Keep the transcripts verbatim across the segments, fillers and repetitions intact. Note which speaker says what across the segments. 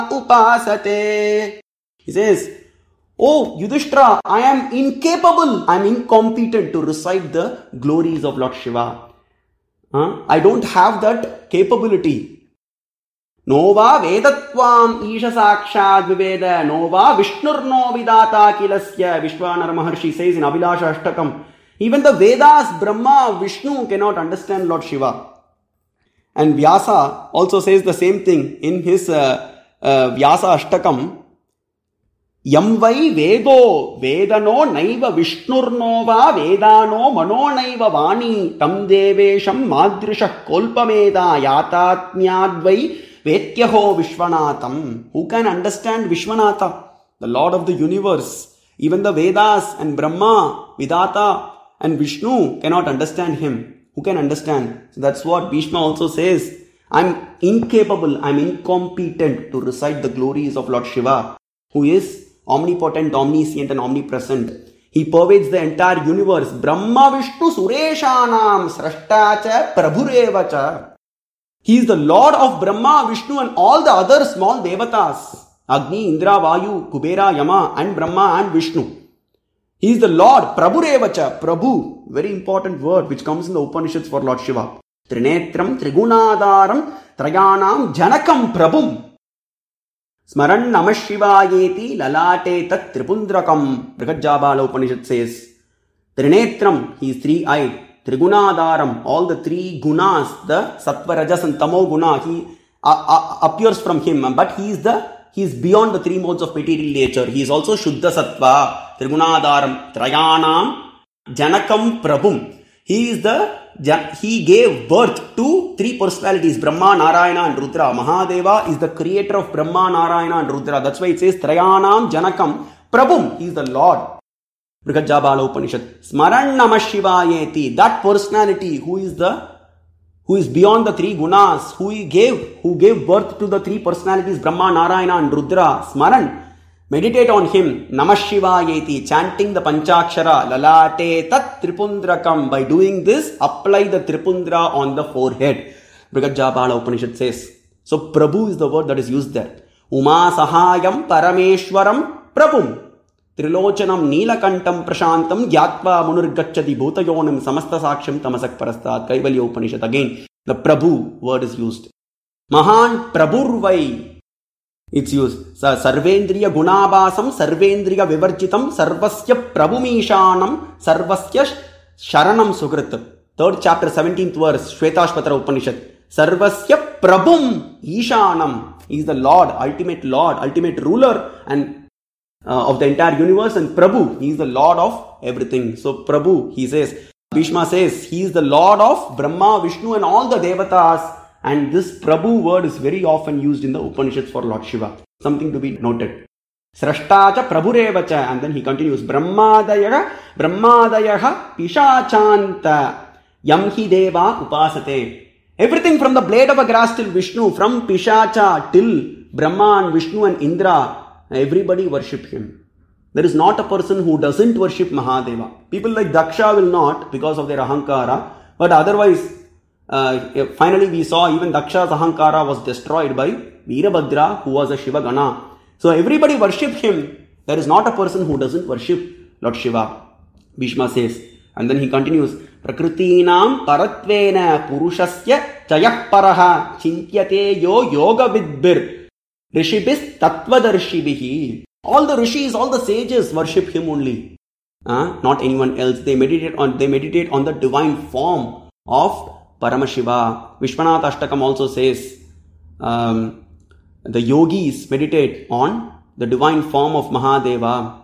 Speaker 1: upasate. He says, oh Yudhishthira, I am incapable, I am incompetent to recite the glories of Lord Shiva. Huh? I don't have that capability. Nova vedatvam isha sakshad viveda nova vishnurno vidata kilasya. Vishwanara Maharshi says in Abhilasha Ashtakam, even the Vedas, Brahma, Vishnu cannot understand Lord Shiva. And Vyasa also says the same thing in his uh, uh, Vyasa Ashtakam. Yam vai vedo vedano naiva vishnurnova vedano mano naiva vani tam devesham madrisha kolpameda yatatnyadvai vetyaho Vishwanatham. Who can understand Vishwanatha, the Lord of the universe? Even the Vedas and Brahma, Vidata and Vishnu cannot understand him. Who can understand? So that's what Bhishma also says. I'm incapable, I'm incompetent to recite the glories of Lord Shiva, who is omnipotent, omniscient and omnipresent. He pervades the entire universe. Brahma Vishnu Sureshanam Srashtacha Prabhurevacha. He is the Lord of Brahma, Vishnu and all the other small devatas. Agni, Indra, Vayu, Kubera, Yama and Brahma and Vishnu. He is the Lord, Prabhurevacha. Prabhu, very important word which comes in the Upanishads for Lord Shiva. Trinetram, Trigunadaram, Trayanam, Janakam, Prabhum. Smaran Namah Shivayeti, Lalate Tat Tripundrakam. Brihajjabala Upanishad says, Trinetram, he is three-eyed. Trigunadaram, all the three gunas, the Sattva, Rajas and Tamo guna, he uh, uh, appears from him, but he is the he is beyond the three modes of material nature. He is also Shuddha Sattva, Trigunadaram, Trayanam, Janakam, Prabhum. He is the he gave birth to three personalities, Brahma, Narayana and Rudra. Mahadeva is the creator of Brahma, Narayana and Rudra. That's why it says Trayanam, Janakam, Prabhum. He is the Lord. Brihajjabala Upanishad. Smaran Namah Shivayeti. That personality who is the who is beyond the three gunas, who he gave, who gave birth to the three personalities, Brahma, Narayana and Rudra. Smaran. Meditate on him. Namah Shivayeti. Chanting the Panchakshara. Lalate Tat Tripundrakam. By doing this, apply the Tripundra on the forehead. Brihajjabala Upanishad says. So Prabhu is the word that is used there. Uma Sahayam Parameshwaram Prabhum. Trilochanam Neelakantam Prashantam Gyatva Munurgachati Bhutayonim Samasta Saksham Tamasak Parastat. Kaivalya Upanishad. Again, the Prabhu word is used. Mahan Prabhurvai. It's used. Sarvendriya Gunabasam Sarvendriya Vivarjitam Sarvasya Prabhumishanam Sarvasya Sharanam Sugrit. Third chapter, seventeenth verse, Shvetashpatra Upanishad. Sarvasya Prabhum Ishanam. He is the Lord, ultimate Lord, ultimate ruler and Uh, of the entire universe, and Prabhu, he is the Lord of everything. So Prabhu, he says, Bhishma says, he is the Lord of Brahma, Vishnu and all the devatas, and this Prabhu word is very often used in the Upanishads for Lord Shiva. Something to be noted. Srashtacha Prabhurevacha, and then he continues, Brahmadayaha, Brahmadayaha Pishachanta Yamhi Deva Upasate. Everything from the blade of a grass till Vishnu, from Pishacha till Brahma and Vishnu and Indra, everybody worship him. There is not a person who doesn't worship Mahadeva. People like Daksha will not because of their ahankara. But otherwise, uh, finally we saw even Daksha's ahankara was destroyed by Veerabhadra, who was a Shiva Gana. So everybody worship him. There is not a person who doesn't worship Lord Shiva. Bhishma says. And then he continues. Prakritinam paratvena purushasya chayah paraha chintyate yo yoga vidbir. Rishibis Tattvadarshibhi. All the rishis, all the sages worship him only. Uh, not anyone else. They meditate on they meditate on the divine form of Paramashiva. Vishwanath Ashtakam also says um, the yogis meditate on the divine form of Mahadeva.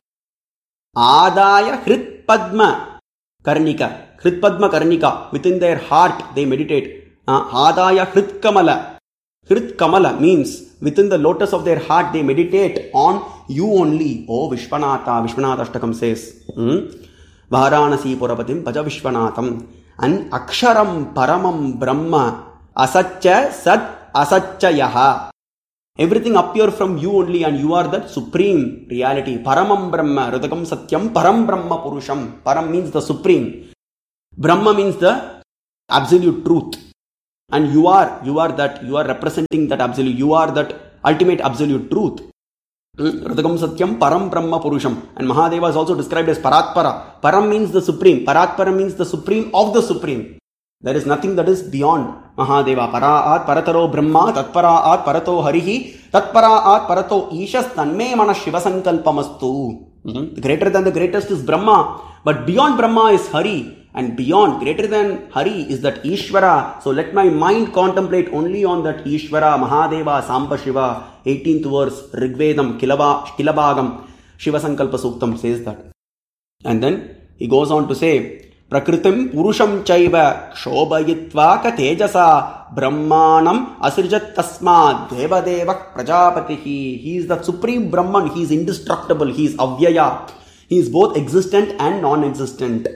Speaker 1: Adaya Hrit Padma Karnika. Hrit Padma Karnika. Within their heart they meditate. Uh, Adaya Hrit Kamala. Hrit Kamala means within the lotus of their heart they meditate on you only. Oh Vishwanatha. Vishwanath Ashtakam says. Hmm? Varanasi Purapatim Bhaja Vishwanatham. And Aksharam Paramam Brahma Asatcha Sat Asatcha Yaha. Everything appears from you only and you are that supreme reality. Paramam Brahma. Rudakam Satyam Param Brahma Purusham. Param means the supreme. Brahma means the absolute truth. And you are, you are that, you are representing that absolute, you are that ultimate absolute truth. Radhagam Satyam Param Brahma Purusham. And Mahadeva is also described as Paratpara. Param means the supreme. Paratpara means the supreme of the supreme. There is nothing that is beyond Mahadeva. Paraat Parataro Brahma, Tatparaat Parato Harihi, Tatparaat Parato Ishas Tanme Mana Shivasankalpamastu. Mm-hmm. Greater than the greatest is Brahma, but beyond Brahma is Hari. And beyond, greater than Hari is that Ishvara. So let my mind contemplate only on that Ishvara, Mahadeva, Samba Shiva. eighteenth verse, Rigvedam, Kilaba, Kilabagam, Shiva Sankalpa Suktam says that. And then he goes on to say, Prakritim Purusham Chaiva Shobhayitva Ka Tejasa Brahmanam Asrijat Tasmad Devadeva Prajapatihi. He is the supreme Brahman. He is indestructible. He is Avyaya. He is both existent and non-existent.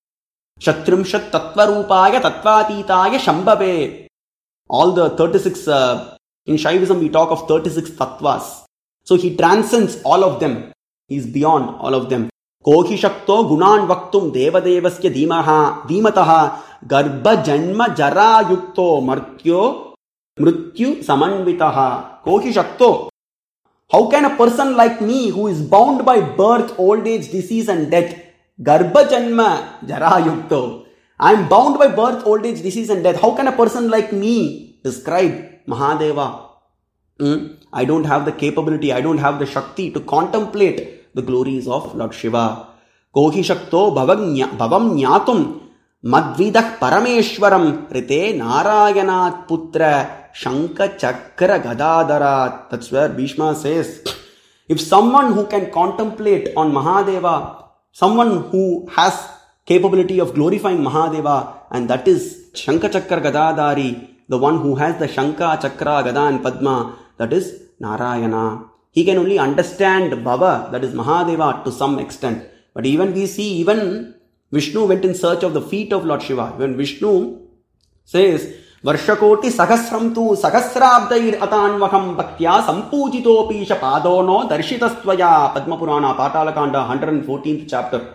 Speaker 1: Shatrimshat Tattvarupaya Tatvatitaya Shambhave. All the thirty-six, uh, in Shaivism we talk of thirty-six tattvas. So he transcends all of them. He is beyond all of them. Kohi Shakto Gunan Vaktum Devadevasya Dhimaha Dhimataha Garbha Janma Jara Yukto Martyo Mrityu Samanvitaha. Kohi Shakto. How can a person like me who is bound by birth, old age, disease and death, Garbha Janma Jara Yukto, I am bound by birth, old age, disease and death. How can a person like me describe Mahadeva? Hmm? I don't have the capability, I don't have the Shakti to contemplate the glories of Lord Shiva. Kohi Shakto Bhavam Nyatum Madvidah Parameshwaram Rite Narayanat Putra Shanka Chakra Gadadarat. That's where Bhishma says, if someone who can contemplate on Mahadeva, someone who has capability of glorifying Mahadeva, and that is Shanka Chakra Gadadari, the one who has the Shanka, Chakra, Gada and Padma, that is Narayana. He can only understand Bhava, that is Mahadeva, to some extent. But even we see, even Vishnu went in search of the feet of Lord Shiva. When Vishnu says, Varshakoti Sahasram tu Sahasrabdair Atanvaham Bhaktya Sampujitopi Shapadono Darshitastvaya. Padma Purana, Patalakanda, one hundred fourteenth chapter.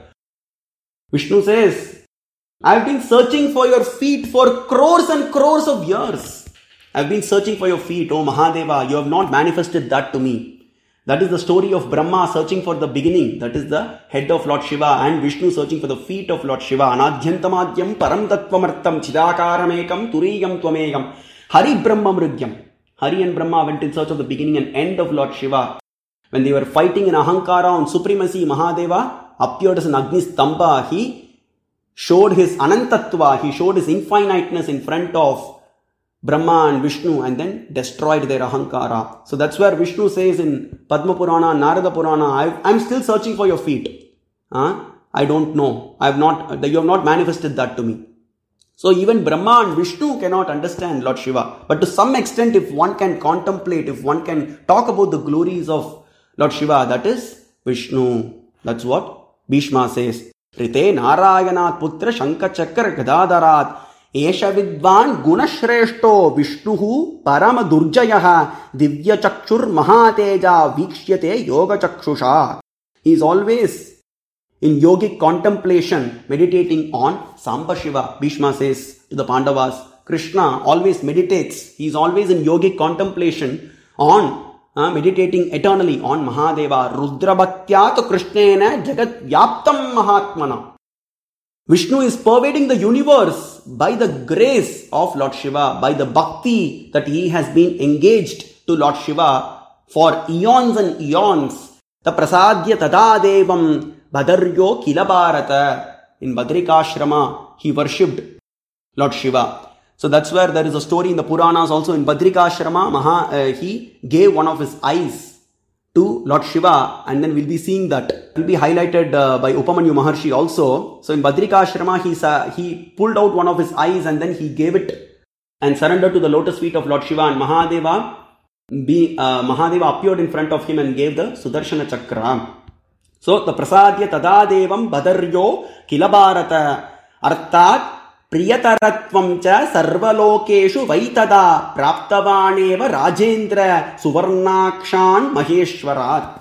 Speaker 1: Vishnu says, I have been searching for your feet for crores and crores of years. I have been searching for your feet, O Mahadeva. You have not manifested that to me. That is the story of Brahma searching for the beginning. That is the head of Lord Shiva, and Vishnu searching for the feet of Lord Shiva. Anadhyantamadyam param tattvamartam chidakaramekam turiyam tvamegam Hari Brahma Mrigyam. Hari and Brahma went in search of the beginning and end of Lord Shiva. When they were fighting in Ahankara on supremacy, Mahadeva appeared as an Agni Stamba. He showed his Anantatva, he showed his infiniteness in front of Brahma and Vishnu, and then destroyed their Ahankara. So that's where Vishnu says in Padma Purana, Narada Purana, I'm still searching for your feet. Huh? I don't know. I have not, you have not manifested that to me. So even Brahma and Vishnu cannot understand Lord Shiva. But to some extent, if one can contemplate, if one can talk about the glories of Lord Shiva, that is Vishnu. That's what Bhishma says. Rite Narayanat Putra Shanka Chakra Gadadarat Esha Vidvan Gunashreshto Vishnuhu Parama Durjayaha Divya Chakshur Mahateja Vikshyate Yoga Chakshusha. He is always in yogic contemplation, meditating on Samba Shiva. Bhishma says to the Pandavas, Krishna always meditates. He is always in yogic contemplation on, uh, meditating eternally on Mahadeva. Rudra Bhaktyat Krishnena Jagat Vyaptam Mahatmana. Vishnu is pervading the universe by the grace of Lord Shiva, by the bhakti that he has been engaged to Lord Shiva for eons and eons. The prasadya tada devam Badaryo Kilabharata. In Badrikashrama, he worshipped Lord Shiva. So that's where there is a story in the Puranas also. In Badrikashrama, Maha, uh, he gave one of his eyes to Lord Shiva, and then we'll be seeing that. It will be highlighted uh, by Upamanyu Maharshi also. So in Badrikashrama, he, uh, he pulled out one of his eyes and then he gave it and surrendered to the lotus feet of Lord Shiva, and Mahadeva, be, uh, Mahadeva appeared in front of him and gave the Sudarshana Chakra. So the prasadya tadadevam badaryo kilabharata arthat priyataratvam cha sarvalokeshu vaitada praptavaneva rajendra suvarnakshan maheshwarat.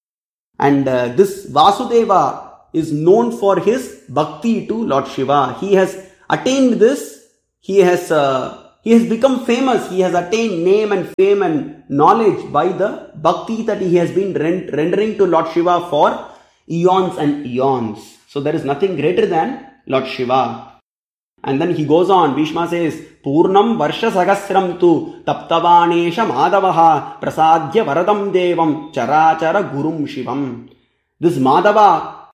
Speaker 1: And uh, this Vasudeva is known for his bhakti to Lord Shiva. He has attained this. He has uh, He has become famous. He has attained name and fame and knowledge by the bhakti that he has been rendering to Lord Shiva for eons and eons. So there is nothing greater than Lord Shiva. And then he goes on, Bhishma says, Purnam Varsha Sagasram tu Taptavanesha Madavaha Prasadhya Varadam Devam Charachara Gurum Shivam. This Madhava,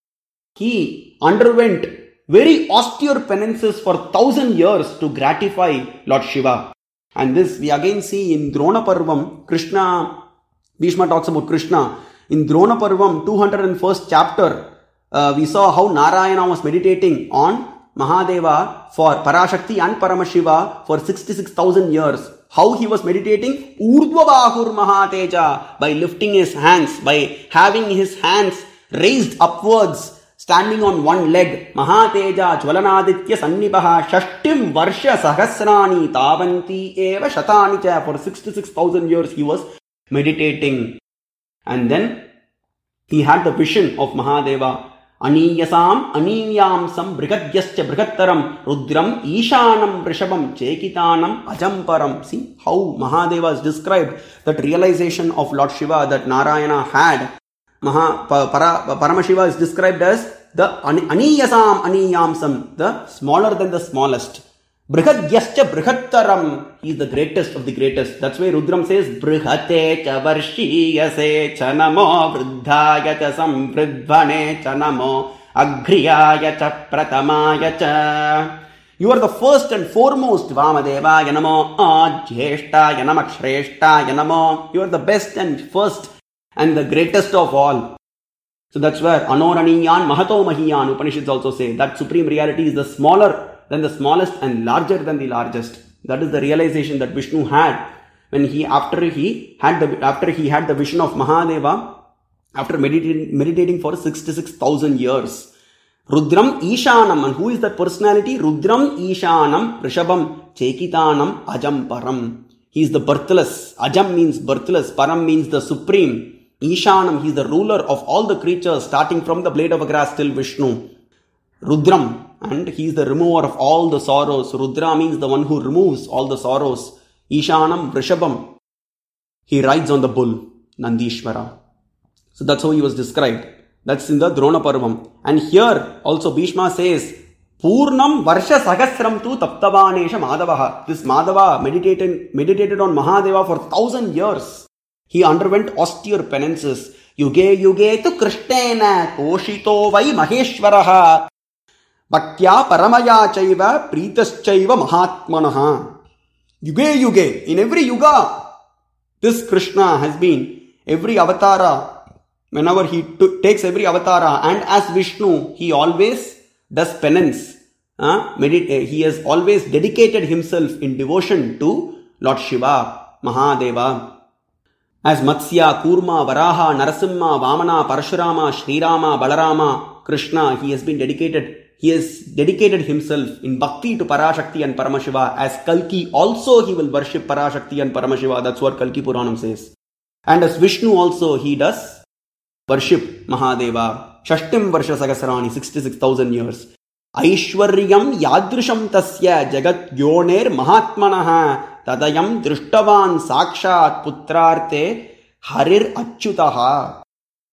Speaker 1: he underwent very austere penances for thousand years to gratify Lord Shiva. And this we again see in Drona Parvam. Krishna, Bhishma talks about Krishna. In Drona Parvam, two hundred first chapter, uh, we saw how Narayana was meditating on Mahadeva for Parashakti and Paramashiva for sixty-six thousand years. How he was meditating? Urdhvabahur Mahateja, by lifting his hands, by having his hands raised upwards, standing on one leg. Mahateja Jvalanaditya Sannibaha Shashtim Varsha Sahasrani Tavanti Eva Shatani Cha. For sixty-six thousand years he was meditating. And then he had the vision of Mahadeva. Aniyasam Aniyamsam Brigadyascha Brigattaram Rudram Ishanam Rishabam Chekitanam Ajamparam. See how Mahadeva is described, that realization of Lord Shiva that Narayana had. Maha, para, Paramashiva is described as the Aniyasam Aniyamsam, the smaller than the smallest. Brihadyascha Brihattaram, he is the greatest of the greatest. That's why Rudram says, Brihate cha varshiyase cha namo, Vruddhaya cha samvridvane cha namo, Agriyaya cha pratamaya cha. You are the first and foremost, Vamadeva yanamo, Ajyeshta yanam Akshreshtha yanamo. You are the best and first and the greatest of all. So that's where Anoraniyan Mahato Mahiyan, Upanishads also say that supreme reality is the smaller than the smallest and larger than the largest. That is the realization that Vishnu had when he, after he had the, after he had the vision of Mahadeva, after meditating, meditating for sixty-six thousand years. Rudram Ishanam, and who is that personality? Rudram Ishanam Rishabam Chekitanam Ajamparam. He is the birthless. Ajam means birthless. Param means the supreme. Ishanam, he is the ruler of all the creatures, starting from the blade of a grass till Vishnu. Rudram, and he is the remover of all the sorrows. Rudra means the one who removes all the sorrows. Ishanam Rishabam, he rides on the bull, Nandishvara. So that's how he was described. That's in the Drona Parvam. And here also Bhishma says, Purnam Varsha Sagasram tu Taptavanesha Madhavaha. This Madhava meditated, meditated on Mahadeva for thousand years. He underwent austere penances. Yuge yuge tu Krishnena Toshito vai Maheshwaraha. Bhaktya Paramaya Chaiva Pritaschaiva Mahatmanaha. Yuge yuge. In every yuga, this Krishna has been, every avatara, whenever he t- takes every avatara, and as Vishnu, he always does penance. Uh, medit- he has always dedicated himself in devotion to Lord Shiva, Mahadeva. As Matsya, Kurma, Varaha, Narasimha, Vamana, Parashurama, Srirama, Balarama, Krishna, he has been dedicated, he has dedicated himself in bhakti to Parashakti and Paramashiva. As Kalki, also he will worship Parashakti and Paramashiva. That's what Kalki Puranam says. And as Vishnu also, he does worship Mahadeva. Shashtim Varsha Sagasrani, sixty-six thousand years. Aishwaryam Yadrisham Tasya Jagat Yoner Mahatmanaha Tadayam Drishtavan Sakshat Putrarte Harir Achyutaha.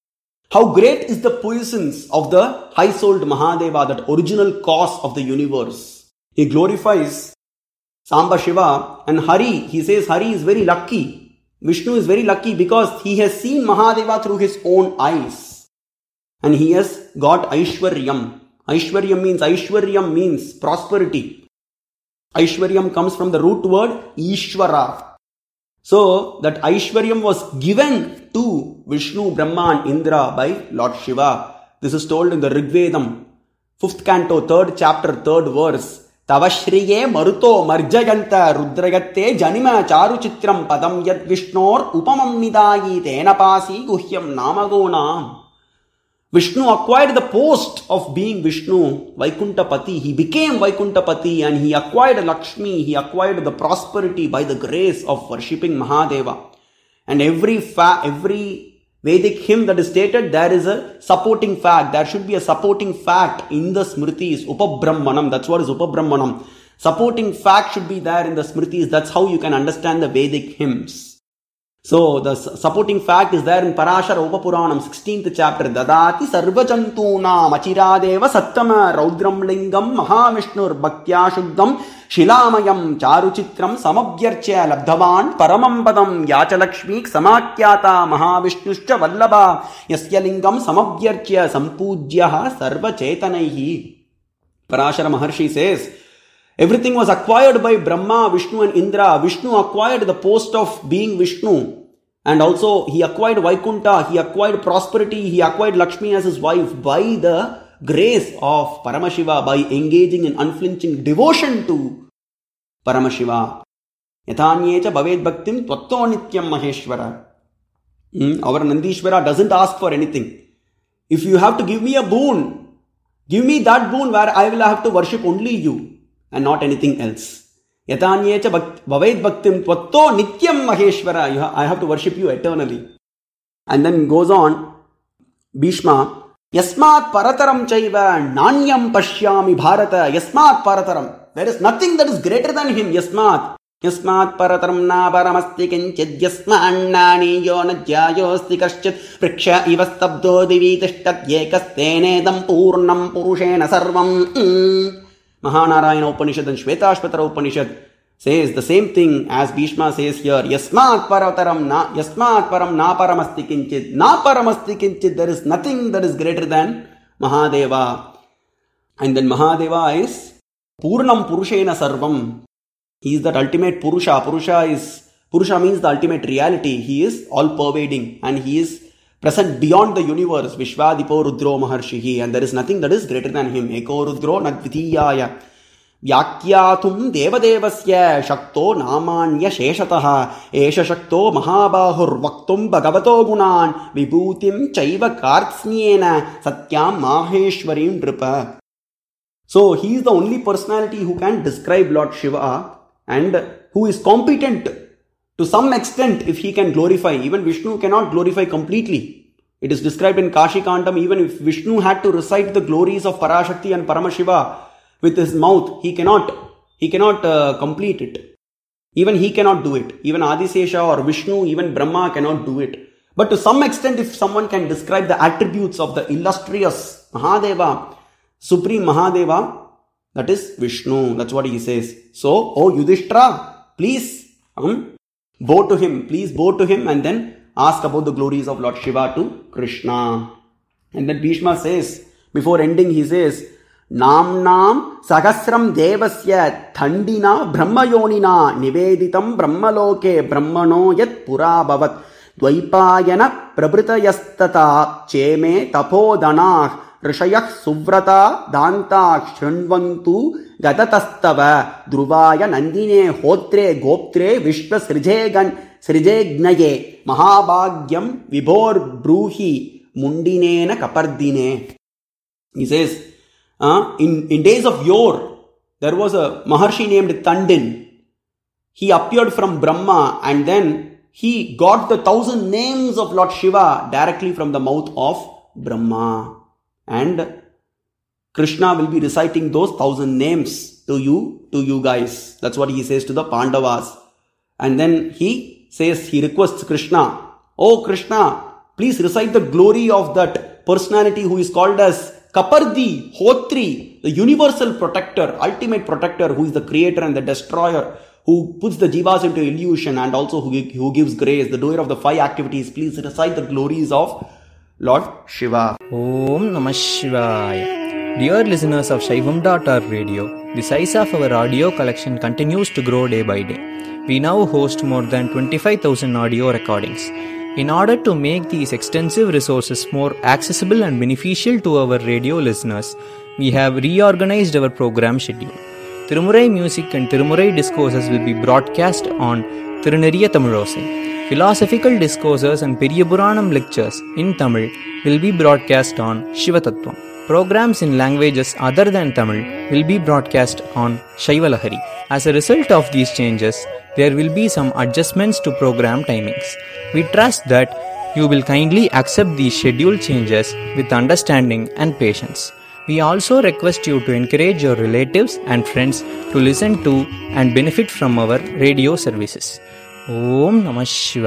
Speaker 1: How great is the puissance of the high-souled Mahadeva, that original cause of the universe. He glorifies Samba Shiva, and Hari, he says Hari is very lucky. Vishnu is very lucky because he has seen Mahadeva through his own eyes. And he has got Aishwaryam. Aishwaryam means, Aishwaryam means prosperity. Aishwaryam comes from the root word Ishvara. So that Aishwaryam was given to Vishnu, Brahma and Indra by Lord Shiva. This is told in the Rigvedam, fifth canto, third chapter, third verse. Tavashriye maruto marjayanta rudragatte janima charuchitram padam yad vishnor upamam nidayi tenapasi guhyam namagonam. Vishnu acquired the post of being Vishnu, Vaikuntapati. He became Vaikuntapati and he acquired Lakshmi. He acquired the prosperity by the grace of worshipping Mahadeva. And every fa- every Vedic hymn that is stated, there is a supporting fact. There should be a supporting fact in the Smritis. Upabrahmanam. That's what is Upabrahmanam. Supporting fact should be there in the Smritis. That's how you can understand the Vedic hymns. So the supporting fact is there in Parashara Upapuranam, sixteenth chapter. Dadati sarvajantuna machiradeva sattama raudram lingam mahavishnur bhaktya shuddham shilamayam charuchitram samabhyarchya labdhavan paramam padam yachalakshmi samakyata mahavishnushcha vallabha yasya lingam samabhyarchya sampujyaha sarva chetanaihi. Parashara Maharshi says, everything was acquired by Brahma, Vishnu and Indra. Vishnu acquired the post of being Vishnu. And also he acquired Vaikunta, he acquired prosperity, he acquired Lakshmi as his wife by the grace of Paramashiva, by engaging in unflinching devotion to Paramashiva. Yatanyecha bhaved bhaktim tvatto nityam maheshwara. Hmm? Our Nandishwara doesn't ask for anything. If you have to give me a boon, give me that boon where I will have to worship only you and not anything else. Yatanyecha bhaved bhaktim tvatto nityam maheshwara. I have to worship you eternally. And then goes on, Bhishma, Yasmat parataram chaiva nanyam pashyami bharata. Yasmat parataram. There is nothing that is greater than him. Yasmat. Yasmat parataram na paramasti kinchid. Yasma annani yona jayosti kaschit. Priksha ivastabdo divitishtat yekastene dam purnam purushena sarvam. Mm. Mahanarayana Upanishad and Shvetashvatara Upanishad says the same thing as Bhishma says here. Yasmat parataram na, yasmat param na paramasti kinchid. Na paramasti kinchid. There is nothing that is greater than Mahadeva. And then Mahadeva is Purnam Purushena Sarvam. He is that ultimate Purusha. Purusha is, Purusha means the ultimate reality. He is all pervading and he is present beyond the universe. Vishwadipo Rudro Maharshihi. And there is nothing that is greater than him. Eko Rudro Nadvitiyaya. Vyakyatum Devadevasya Shakto Namanya Sheshataha. Esha Shakto Mahabahur Vaktum Bhagavato Gunan Vibhutim Chaiva Kartsnyena Satyam Maheshwarim Nripa. So he is the only personality who can describe Lord Shiva and who is competent to some extent if he can glorify. Even Vishnu cannot glorify completely. It is described in Kashi Kandam. Even if Vishnu had to recite the glories of Parashakti and Paramashiva with his mouth, he cannot, he cannot uh, complete it. Even he cannot do it. Even Adisesha or Vishnu, even Brahma cannot do it. But to some extent, if someone can describe the attributes of the illustrious Mahadeva, Supreme Mahadeva, that is Vishnu. That's what he says. So, oh Yudhishthira, please um, bow to him. Please bow to him and then ask about the glories of Lord Shiva to Krishna. And then Bhishma says, before ending, he says, Nam Nam Sahasram Devasya Thandina Brahmayonina Niveditam Brahmaloke Brahmano Yat Pura Bhavat Dvaipayana Prabhritayastata Cheme Tapodanah Rishayah Suvrata Danta Shrunvantu Gatatastava Druvaya Nandine Hotre Goptre Vishwa Srijegan Srijegnaye Mahabhagyam Vibhor Bruhi Mundinena Kapardine. He says, uh, in, in days of yore, there was a Maharshi named Tandin. He appeared from Brahma and then he got the thousand names of Lord Shiva directly from the mouth of Brahma. And Krishna will be reciting those thousand names to you, to you guys. That's what he says to the Pandavas. And then he says, he requests Krishna, oh Krishna, please recite the glory of that personality who is called as Kapardi, Hotri, the universal protector, ultimate protector, who is the creator and the destroyer, who puts the jivas into illusion and also who, who gives grace, the doer of the five activities. Please recite the glories of Lord Shiva.
Speaker 2: Om Namah Shivaya. Dear listeners of Shaivam dot org radio, the size of our audio collection continues to grow day by day. We now host more than twenty-five thousand audio recordings. In order to make these extensive resources more accessible and beneficial to our radio listeners, we have reorganized our program schedule. Tirumurai music and Tirumurai discourses will be broadcast on Tiruneriya Tamilosai. Philosophical discourses and Periyapuranam lectures in Tamil will be broadcast on Shivatattvam. Programs in languages other than Tamil will be broadcast on Shaivalahari. As a result of these changes, there will be some adjustments to program timings. We trust that you will kindly accept these schedule changes with understanding and patience. We also request you to encourage your relatives and friends to listen to and benefit from our radio services. Om Namah Shivaya.